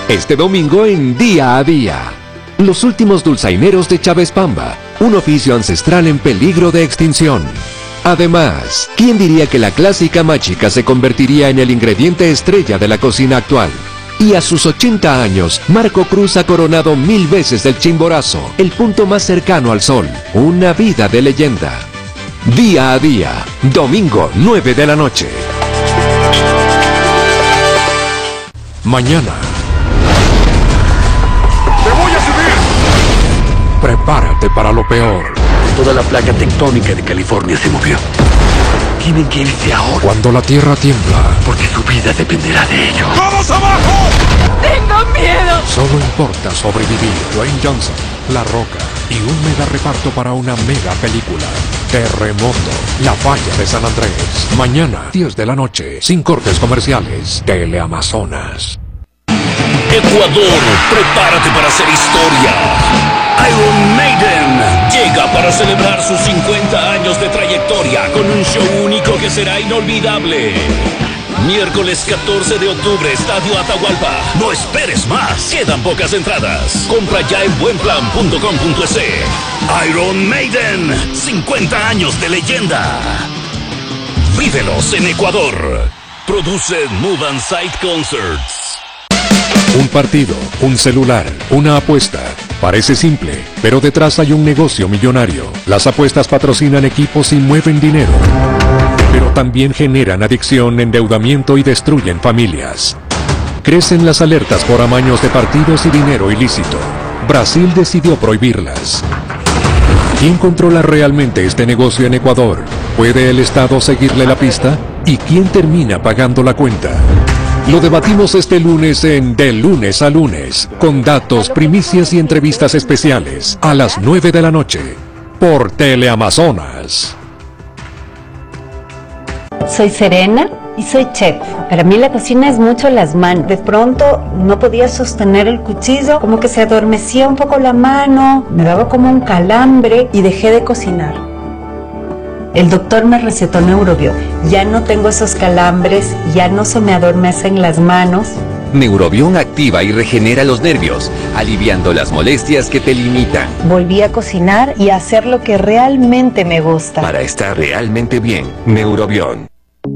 Este domingo en Día a Día. Los últimos dulzaineros de Chávez Pamba, un oficio ancestral en peligro de extinción. Además, ¿quién diría que la clásica machica se convertiría en el ingrediente estrella de la cocina actual? Y a sus 80 años, Marco Cruz ha coronado 1000 veces el Chimborazo, el punto más cercano al sol. Una vida de leyenda. Día a Día, domingo 9 de la noche. Mañana. ¡Te voy a subir! Prepárate para lo peor. Toda la placa tectónica de California se movió. Tienen que irse ahora. Cuando la tierra tiembla. Porque su vida dependerá de ello. ¡Todos abajo! ¡Tengo miedo! Solo importa sobrevivir. Dwayne Johnson, La Roca y un mega reparto para una mega película. Terremoto, la falla de San Andrés. Mañana, 10 de la noche, sin cortes comerciales. Teleamazonas. Ecuador, prepárate para hacer historia. Iron Maiden llega para celebrar sus 50 años de trayectoria con un show único que será inolvidable. Miércoles 14 de octubre, Estadio Atahualpa. No esperes más, quedan pocas entradas. Compra ya en buenplan.com.es. Iron Maiden, 50 años de leyenda. Vívelos en Ecuador. Produce Move and Sight Concerts. Un partido, un celular, una apuesta. Parece simple, pero detrás hay un negocio millonario. Las apuestas patrocinan equipos y mueven dinero. Pero también generan adicción, endeudamiento y destruyen familias. Crecen las alertas por amaños de partidos y dinero ilícito. Brasil decidió prohibirlas. ¿Quién controla realmente este negocio en Ecuador? ¿Puede el Estado seguirle la pista? ¿Y quién termina pagando la cuenta? Lo debatimos este lunes en De Lunes a Lunes, con datos, primicias y entrevistas especiales, a las 9 de la noche, por Teleamazonas. Soy Serena y soy chef. Para mí la cocina es mucho las manos. De pronto no podía sostener el cuchillo, como que se adormecía un poco la mano, me daba como un calambre y dejé de cocinar. El doctor me recetó Neurobión. Ya no tengo esos calambres, ya no se me adormecen las manos. Neurobión activa y regenera los nervios, aliviando las molestias que te limitan. Volví a cocinar y a hacer lo que realmente me gusta. Para estar realmente bien, Neurobión.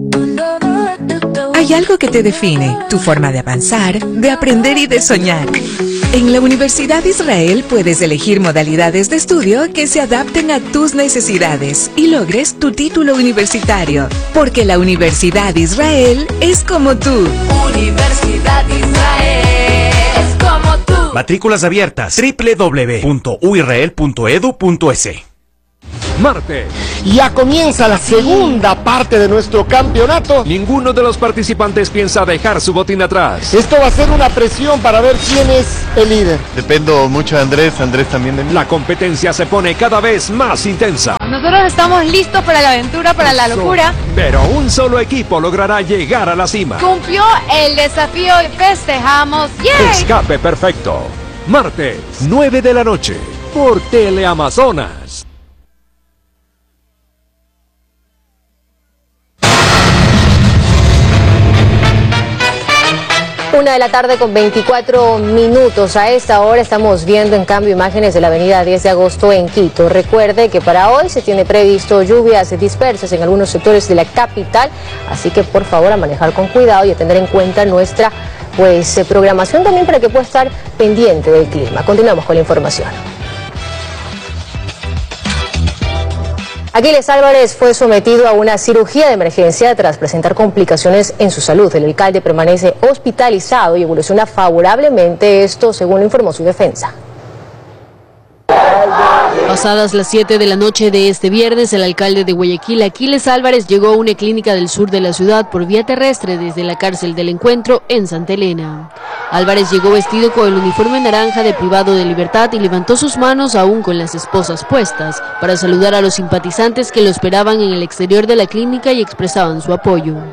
Hay algo que te define, tu forma de avanzar, de aprender y de soñar. En la Universidad Israel puedes elegir modalidades de estudio que se adapten a tus necesidades y logres tu título universitario. Porque la Universidad Israel es como tú. Universidad Israel es como tú. Matrículas abiertas. www.uisrael.edu.es. Martes. Ya comienza la segunda parte de nuestro campeonato. Ninguno de los participantes piensa dejar su botín atrás. Esto va a ser una presión para ver quién es el líder. Dependo mucho de Andrés, Andrés también de mí. La competencia se pone cada vez más intensa. Nosotros estamos listos para la aventura, para la locura. Pero un solo equipo logrará llegar a la cima. Cumplió el desafío y festejamos. ¡Yay! Escape perfecto. Martes, 9 de la noche, por Teleamazonas. 1 de la tarde con 24 minutos. A esta hora estamos viendo en cambio imágenes de la avenida 10 de agosto en Quito. Recuerde que para hoy se tiene previsto lluvias dispersas en algunos sectores de la capital, así que por favor a manejar con cuidado y a tener en cuenta nuestra programación también para que pueda estar pendiente del clima. Continuamos con la información. Aquiles Álvarez fue sometido a una cirugía de emergencia tras presentar complicaciones en su salud. El alcalde permanece hospitalizado y evoluciona favorablemente, esto según lo informó su defensa. Pasadas las 7 de la noche de este viernes, el alcalde de Guayaquil, Aquiles Álvarez, llegó a una clínica del sur de la ciudad por vía terrestre desde la cárcel del Encuentro en Santa Elena. Álvarez llegó vestido con el uniforme naranja de privado de libertad y levantó sus manos aún con las esposas puestas para saludar a los simpatizantes que lo esperaban en el exterior de la clínica y expresaban su apoyo.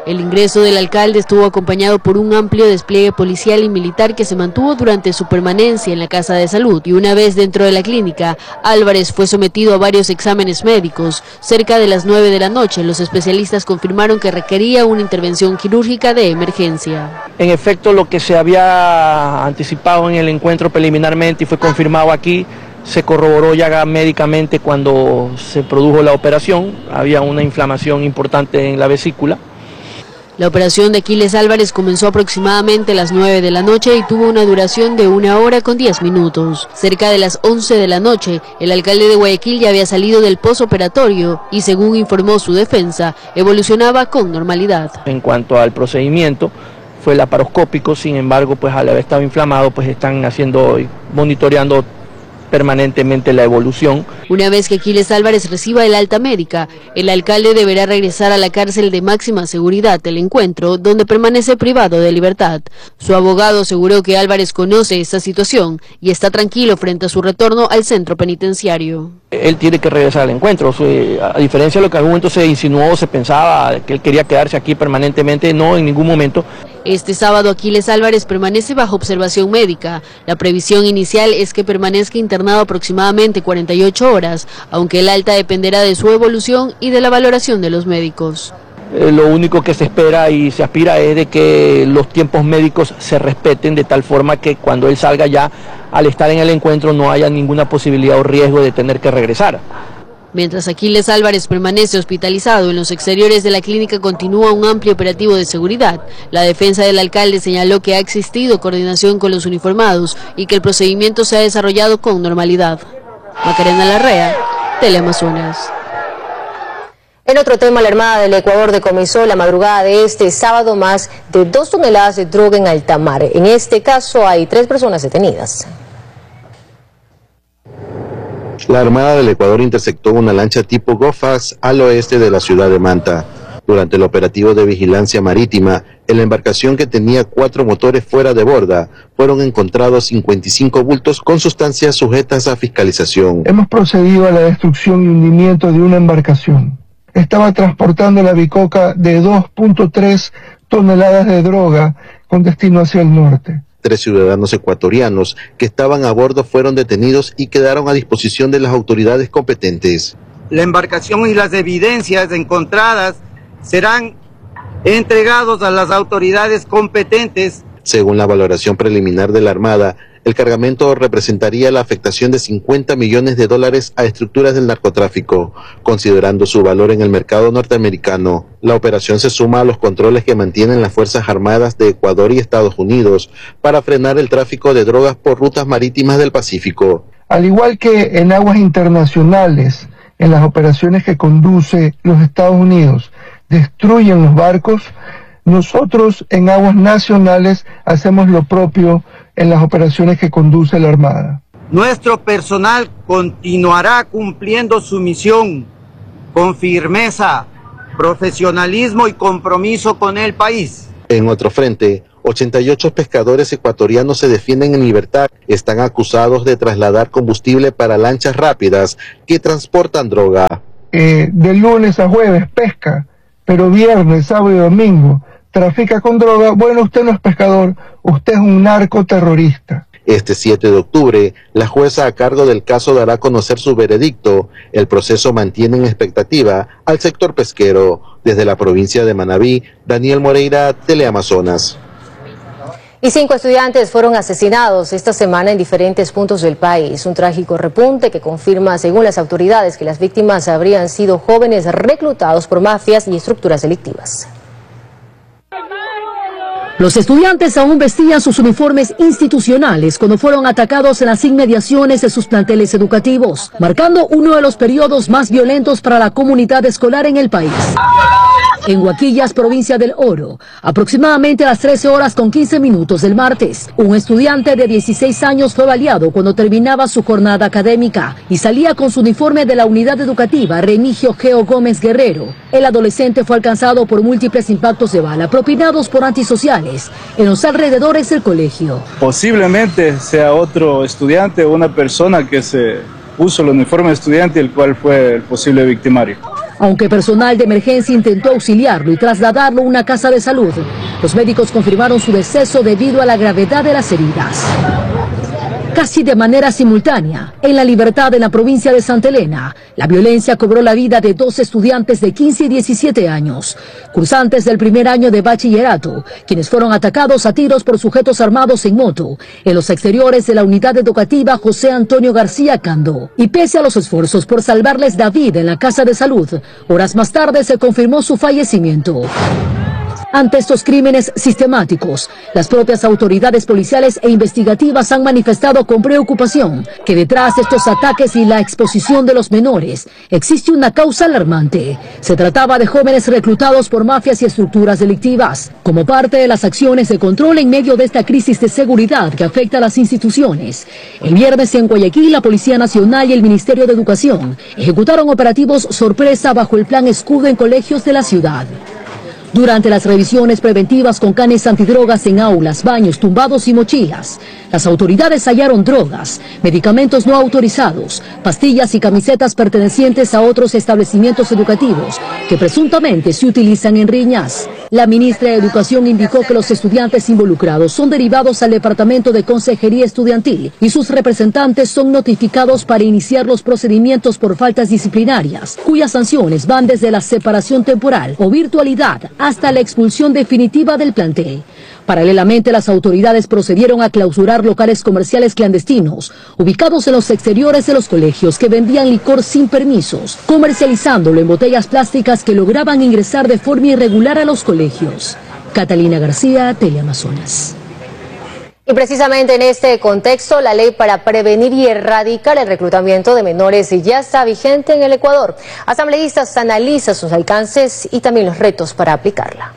El ingreso del alcalde estuvo acompañado por un amplio despliegue policial y militar que se mantuvo durante su permanencia en la Casa de Salud. Y una vez dentro de la clínica, Álvarez fue sometido a varios exámenes médicos. Cerca de las 9 de la noche, los especialistas confirmaron que requería una intervención quirúrgica de emergencia. En efecto, lo que se había anticipado en el encuentro preliminarmente y fue confirmado aquí, se corroboró ya médicamente cuando se produjo la operación. Había una inflamación importante en la vesícula. La operación de Aquiles Álvarez comenzó aproximadamente a las 9 de la noche y tuvo una duración de 1 hora con 10 minutos. Cerca de las 11 de la noche, el alcalde de Guayaquil ya había salido del posoperatorio y, según informó su defensa, evolucionaba con normalidad. En cuanto al procedimiento, fue laparoscópico, sin embargo, pues al haber estado inflamado, pues están monitoreando permanentemente la evolución. Una vez que Aquiles Álvarez reciba el alta médica, el alcalde deberá regresar a la cárcel de máxima seguridad del Encuentro, donde permanece privado de libertad. Su abogado aseguró que Álvarez conoce esta situación y está tranquilo frente a su retorno al centro penitenciario. Él tiene que regresar al Encuentro, a diferencia de lo que en algún momento se insinuó, se pensaba que él quería quedarse aquí permanentemente, no, en ningún momento. Este sábado Aquiles Álvarez permanece bajo observación médica. La previsión inicial es que permanezca internado aproximadamente 48 horas, aunque el alta dependerá de su evolución y de la valoración de los médicos. Lo único que se espera y se aspira es de que los tiempos médicos se respeten de tal forma que cuando él salga ya, al estar en el Encuentro, no haya ninguna posibilidad o riesgo de tener que regresar. Mientras Aquiles Álvarez permanece hospitalizado, en los exteriores de la clínica continúa un amplio operativo de seguridad. La defensa del alcalde señaló que ha existido coordinación con los uniformados y que el procedimiento se ha desarrollado con normalidad. Macarena Larrea, Teleamazonas. En otro tema, la Armada del Ecuador decomisó la madrugada de este sábado más de 2 toneladas de droga en alta mar. En este caso hay 3 personas detenidas. La Armada del Ecuador interceptó una lancha tipo Gofax al oeste de la ciudad de Manta. Durante el operativo de vigilancia marítima, en la embarcación que tenía 4 motores fuera de borda, fueron encontrados 55 bultos con sustancias sujetas a fiscalización. Hemos procedido a la destrucción y hundimiento de una embarcación. Estaba transportando la bicoca de 2.3 toneladas de droga con destino hacia el norte. 3 ciudadanos ecuatorianos que estaban a bordo fueron detenidos y quedaron a disposición de las autoridades competentes. La embarcación y las evidencias encontradas serán entregados a las autoridades competentes. Según la valoración preliminar de la Armada, el cargamento representaría la afectación de $50 millones a estructuras del narcotráfico, considerando su valor en el mercado norteamericano. La operación se suma a los controles que mantienen las Fuerzas Armadas de Ecuador y Estados Unidos para frenar el tráfico de drogas por rutas marítimas del Pacífico. Al igual que en aguas internacionales, en las operaciones que conduce los Estados Unidos, destruyen los barcos, nosotros en aguas nacionales hacemos lo propio en las operaciones que conduce la Armada. Nuestro personal continuará cumpliendo su misión con firmeza, profesionalismo y compromiso con el país. En otro frente, 88 pescadores ecuatorianos se defienden en libertad. Están acusados de trasladar combustible para lanchas rápidas que transportan droga. De lunes a jueves pesca, pero viernes, sábado y domingo trafica con droga. Bueno, usted no es pescador, usted es un narcoterrorista. Este 7 de octubre, la jueza a cargo del caso dará a conocer su veredicto. El proceso mantiene en expectativa al sector pesquero. Desde la provincia de Manabí, Daniel Moreira, Teleamazonas. Y 5 estudiantes fueron asesinados esta semana en diferentes puntos del país. Un trágico repunte que confirma, según las autoridades, que las víctimas habrían sido jóvenes reclutados por mafias y estructuras delictivas. Los estudiantes aún vestían sus uniformes institucionales cuando fueron atacados en las inmediaciones de sus planteles educativos, marcando uno de los periodos más violentos para la comunidad escolar en el país. En Huaquillas, provincia del Oro, aproximadamente a las 13:15 del martes, un estudiante de 16 años fue baleado cuando terminaba su jornada académica y salía con su uniforme de la unidad educativa Remigio Geo Gómez Guerrero. El adolescente fue alcanzado por múltiples impactos de bala propinados por antisociales en los alrededores del colegio. Posiblemente sea otro estudiante o una persona que se puso el uniforme de estudiante, el cual fue el posible victimario. Aunque personal de emergencia intentó auxiliarlo y trasladarlo a una casa de salud, los médicos confirmaron su deceso debido a la gravedad de las heridas. Casi de manera simultánea, en La Libertad, en la provincia de Santa Elena, la violencia cobró la vida de 2 estudiantes de 15 y 17 años, cursantes del primer año de bachillerato, quienes fueron atacados a tiros por sujetos armados en moto, en los exteriores de la unidad educativa José Antonio García Cando. Y pese a los esfuerzos por salvarles la vida en la casa de salud, horas más tarde se confirmó su fallecimiento. Ante estos crímenes sistemáticos, las propias autoridades policiales e investigativas han manifestado con preocupación que detrás de estos ataques y la exposición de los menores existe una causa alarmante. Se trataba de jóvenes reclutados por mafias y estructuras delictivas. Como parte de las acciones de control en medio de esta crisis de seguridad que afecta a las instituciones, el viernes en Guayaquil la Policía Nacional y el Ministerio de Educación ejecutaron operativos sorpresa bajo el Plan Escudo en colegios de la ciudad. Durante las revisiones preventivas con canes antidrogas en aulas, baños, tumbados y mochilas, las autoridades hallaron drogas, medicamentos no autorizados, pastillas y camisetas pertenecientes a otros establecimientos educativos que presuntamente se utilizan en riñas. La ministra de Educación indicó que los estudiantes involucrados son derivados al Departamento de Consejería Estudiantil y sus representantes son notificados para iniciar los procedimientos por faltas disciplinarias, cuyas sanciones van desde la separación temporal o virtualidad hasta la expulsión definitiva del plantel. Paralelamente, las autoridades procedieron a clausurar locales comerciales clandestinos, ubicados en los exteriores de los colegios que vendían licor sin permisos, comercializándolo en botellas plásticas que lograban ingresar de forma irregular a los colegios. Catalina García, Teleamazonas. Y precisamente en este contexto, la ley para prevenir y erradicar el reclutamiento de menores ya está vigente en el Ecuador. Asambleístas analizan sus alcances y también los retos para aplicarla.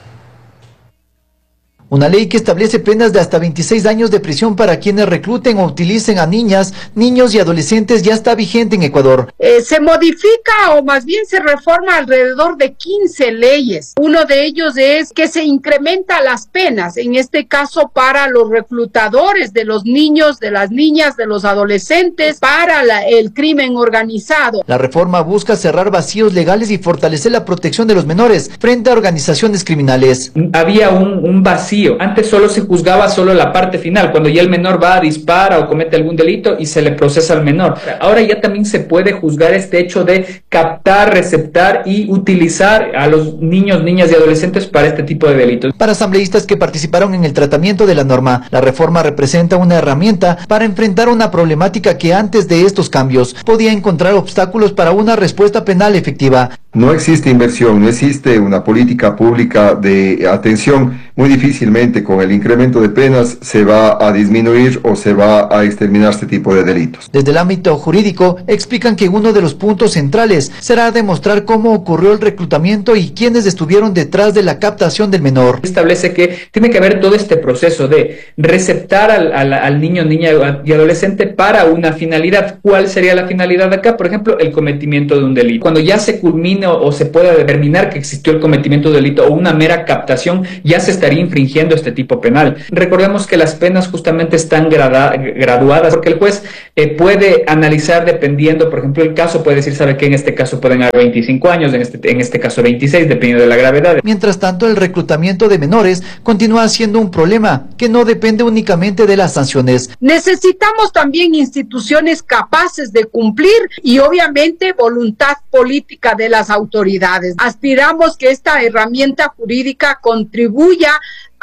Una ley que establece penas de hasta 26 años de prisión para quienes recluten o utilicen a niñas, niños y adolescentes ya está vigente en Ecuador. Se modifica o más bien se reforma alrededor de 15 leyes. Uno de ellos es que se incrementa las penas, en este caso para los reclutadores de los niños, de las niñas, de los adolescentes, para el crimen organizado. La reforma busca cerrar vacíos legales y fortalecer la protección de los menores frente a organizaciones criminales. Había un vacío. Antes solo se juzgaba solo la parte final, cuando ya el menor va, dispara o comete algún delito y se le procesa al menor. Ahora ya también se puede juzgar este hecho de captar, receptar y utilizar a los niños, niñas y adolescentes para este tipo de delitos. Para asambleístas que participaron en el tratamiento de la norma, la reforma representa una herramienta para enfrentar una problemática que antes de estos cambios podía encontrar obstáculos para una respuesta penal efectiva. No existe inversión, no existe una política pública de atención. Muy difícilmente con el incremento de penas se va a disminuir o se va a exterminar este tipo de delitos. Desde el ámbito jurídico explican que uno de los puntos centrales será demostrar cómo ocurrió el reclutamiento y quiénes estuvieron detrás de la captación del menor. Establece que tiene que haber todo este proceso de receptar al niño, niña y adolescente para una finalidad. ¿Cuál sería la finalidad acá? Por ejemplo, el cometimiento de un delito. Cuando ya se culmina o se pueda determinar que existió el cometimiento de delito o una mera captación, ya se estaría infringiendo este tipo penal. Recordemos que las penas justamente están graduadas porque el juez puede analizar dependiendo, por ejemplo, el caso, puede decir, sabe que en este caso pueden haber 25 años, en este caso 26, dependiendo de la gravedad. Mientras tanto, el reclutamiento de menores continúa siendo un problema que no depende únicamente de las sanciones. Necesitamos también instituciones capaces de cumplir y obviamente voluntad política de las autoridades. Aspiramos que esta herramienta jurídica contribuya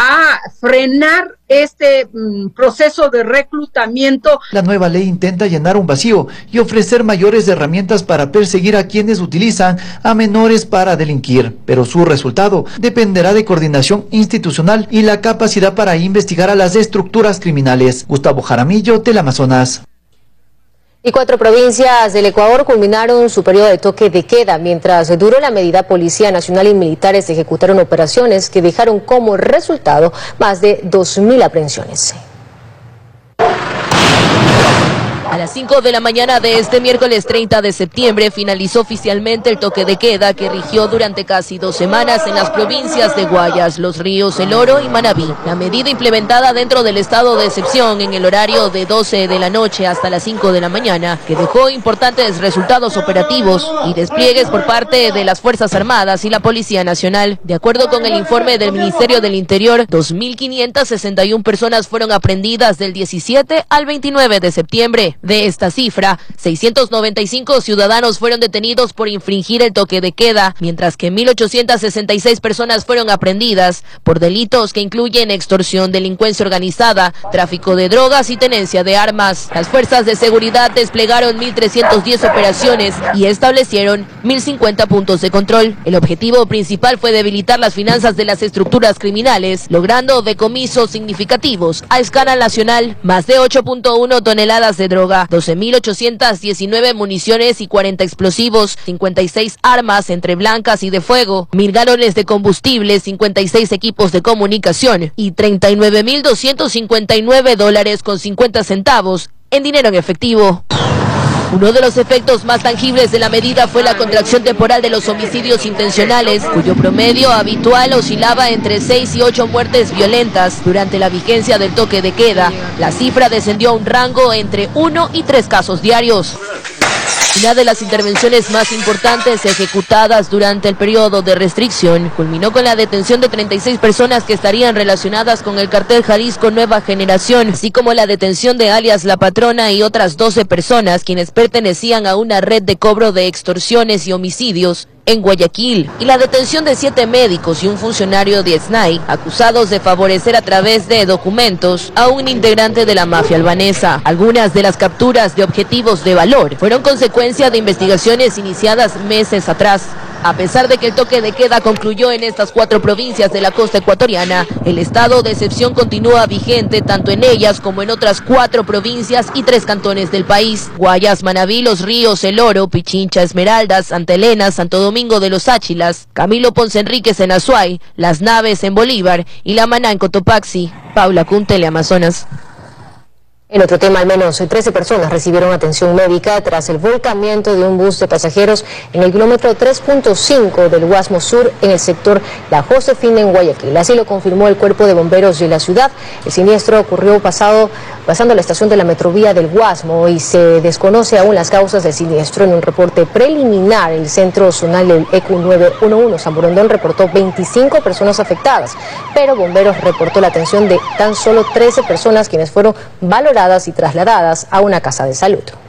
a frenar este proceso de reclutamiento. La nueva ley intenta llenar un vacío y ofrecer mayores herramientas para perseguir a quienes utilizan a menores para delinquir, pero su resultado dependerá de coordinación institucional y la capacidad para investigar a las estructuras criminales. Gustavo Jaramillo, Teleamazonas. Y 4 provincias del Ecuador culminaron su periodo de toque de queda. Mientras duró la medida, Policía Nacional y militares ejecutaron operaciones que dejaron como resultado más de 2.000 aprehensiones. A las 5 de la mañana de este miércoles 30 de septiembre finalizó oficialmente el toque de queda que rigió durante casi 2 semanas en las provincias de Guayas, Los Ríos, El Oro y Manabí. La medida implementada dentro del estado de excepción en el horario de 12 de la noche hasta las 5 de la mañana, que dejó importantes resultados operativos y despliegues por parte de las Fuerzas Armadas y la Policía Nacional. De acuerdo con el informe del Ministerio del Interior, 2.561 personas fueron aprehendidas del 17 al 29 de septiembre. De esta cifra, 695 ciudadanos fueron detenidos por infringir el toque de queda, mientras que 1.866 personas fueron aprehendidas por delitos que incluyen extorsión, delincuencia organizada, tráfico de drogas y tenencia de armas. Las fuerzas de seguridad desplegaron 1.310 operaciones y establecieron 1.050 puntos de control. El objetivo principal fue debilitar las finanzas de las estructuras criminales, logrando decomisos significativos a escala nacional, más de 8.1 toneladas de droga, 12.819 municiones y 40 explosivos, 56 armas entre blancas y de fuego, 1.000 galones de combustible, 56 equipos de comunicación y $39.259.50 en dinero en efectivo. Uno de los efectos más tangibles de la medida fue la contracción temporal de los homicidios intencionales, cuyo promedio habitual oscilaba entre 6 y 8 muertes violentas. Durante la vigencia del toque de queda, la cifra descendió a un rango entre 1 y 3 casos diarios. Una de las intervenciones más importantes ejecutadas durante el periodo de restricción culminó con la detención de 36 personas que estarían relacionadas con el cartel Jalisco Nueva Generación, así como la detención de alias La Patrona y otras 12 personas quienes pertenecían a una red de cobro de extorsiones y homicidios en Guayaquil, y la detención de 7 médicos y un funcionario de SNAI acusados de favorecer a través de documentos a un integrante de la mafia albanesa. Algunas de las capturas de objetivos de valor fueron consecuencia de investigaciones iniciadas meses atrás. A pesar de que el toque de queda concluyó en estas 4 provincias de la costa ecuatoriana, el estado de excepción continúa vigente tanto en ellas como en otras 4 provincias y 3 cantones del país: Guayas, Manabí, Los Ríos, El Oro, Pichincha, Esmeraldas, Santa Elena, Santo Domingo de los Áchilas, Camilo Ponce Enríquez en Azuay, Las Naves en Bolívar y La Maná en Cotopaxi. Paula Kun, Teleamazonas. En otro tema, al menos 13 personas recibieron atención médica tras el volcamiento de un bus de pasajeros en el kilómetro 3.5 del Guasmo Sur en el sector La Josefina en Guayaquil. Así lo confirmó el Cuerpo de Bomberos de la ciudad. El siniestro ocurrió pasando la estación de la Metrovía del Guasmo y se desconoce aún las causas del siniestro. En un reporte preliminar, el Centro Zonal del EQ 911 San Borondón reportó 25 personas afectadas, pero Bomberos reportó la atención de tan solo 13 personas quienes fueron valoradas y trasladadas a una casa de salud.